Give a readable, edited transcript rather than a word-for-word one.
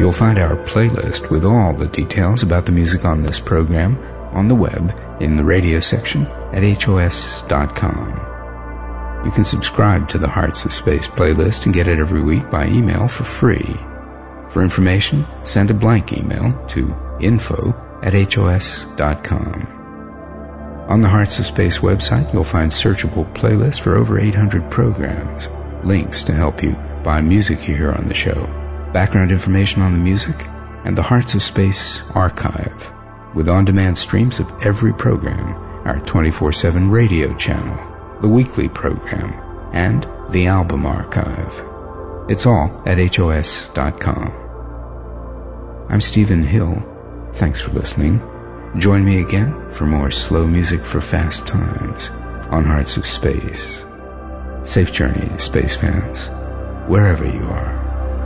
You'll find our playlist with all the details about the music on this program on the web in the radio section at HOS.com. You can subscribe to the Hearts of Space playlist and get it every week by email for free. For information, send a blank email to info@HOS.com. On the Hearts of Space website, you'll find searchable playlists for over 800 programs, links to help you buy music you hear on the show, background information on the music, and the Hearts of Space archive, with on-demand streams of every program, our 24/7 radio channel, the weekly program, and the album archive. It's all at HOS.com. I'm Stephen Hill. Thanks for listening. Join me again for more slow music for fast times on Hearts of Space. Safe journey, space fans, wherever you are.